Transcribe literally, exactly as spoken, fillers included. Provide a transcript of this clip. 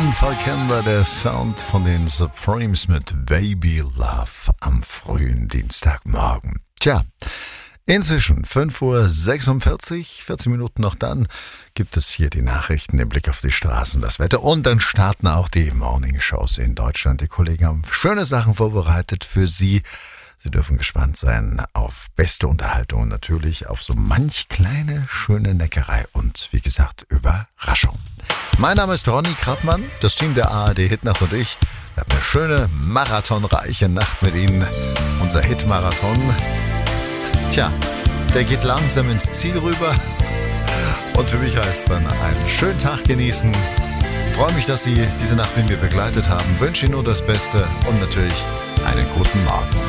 jeden Fall kennbar der Sound von den Supremes mit Baby Love am frühen Dienstagmorgen. Tja, inzwischen fünf Uhr sechsundvierzig, vierzehn Minuten noch dann gibt es hier die Nachrichten, den Blick auf die Straßen, das Wetter und dann starten auch die Morning-Shows in Deutschland. Die Kollegen haben schöne Sachen vorbereitet für Sie. Sie dürfen gespannt sein auf beste Unterhaltung und natürlich auf so manch kleine, schöne Neckerei und wie gesagt Überraschung. Mein Name ist Ronny Krattmann, das Team der A R D Hitnacht und ich. Wir hatten eine schöne, marathonreiche Nacht mit Ihnen. Unser Hitmarathon, tja, der geht langsam ins Ziel rüber. Und für mich heißt es dann einen schönen Tag genießen. Ich freue mich, dass Sie diese Nacht mit mir begleitet haben. Wünsche Ihnen nur das Beste und natürlich einen guten Morgen.